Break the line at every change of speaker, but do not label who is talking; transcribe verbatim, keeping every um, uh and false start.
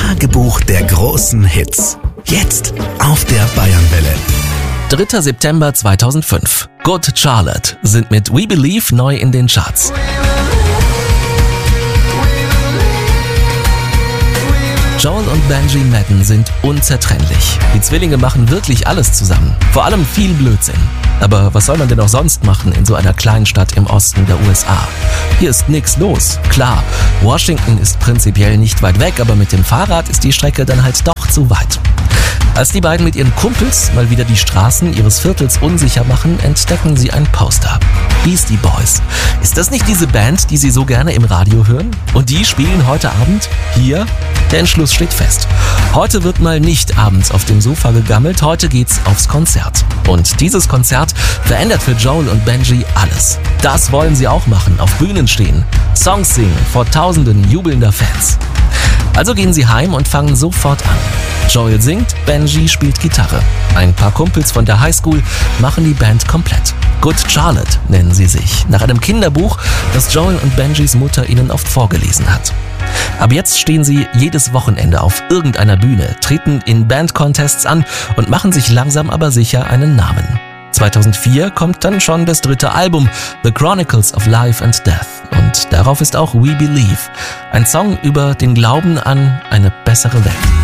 Tagebuch der großen Hits. Jetzt auf der Bayernwelle.
dritter September zweitausendfünf. Good Charlotte sind mit We Believe neu in den Charts. Joel und Benji Madden sind unzertrennlich. Die Zwillinge machen wirklich alles zusammen. Vor allem viel Blödsinn. Aber was soll man denn auch sonst machen in so einer Kleinstadt im Osten der U S A? Hier ist nix los. Klar, Washington ist prinzipiell nicht weit weg, aber mit dem Fahrrad ist die Strecke dann halt doch zu weit. Als die beiden mit ihren Kumpels mal wieder die Straßen ihres Viertels unsicher machen, entdecken sie ein Poster. Beastie Boys. Ist das nicht diese Band, die sie so gerne im Radio hören? Und die spielen heute Abend hier? Der Entschluss steht fest. Heute wird mal nicht abends auf dem Sofa gegammelt, heute geht's aufs Konzert. Und dieses Konzert verändert für Joel und Benji alles. Das wollen sie auch machen, auf Bühnen stehen, Songs singen vor tausenden jubelnder Fans. Also gehen sie heim und fangen sofort an. Joel singt, Benji spielt Gitarre. Ein paar Kumpels von der Highschool machen die Band komplett. Good Charlotte nennen sie sich, nach einem Kinderbuch, das Joel und Benjis Mutter ihnen oft vorgelesen hat. Ab jetzt stehen sie jedes Wochenende auf irgendeiner Bühne, treten in Band-Contests an und machen sich langsam aber sicher einen Namen. zweitausendvier kommt dann schon das dritte Album, The Chronicles of Life and Death. Und darauf ist auch We Believe, ein Song über den Glauben an eine bessere Welt.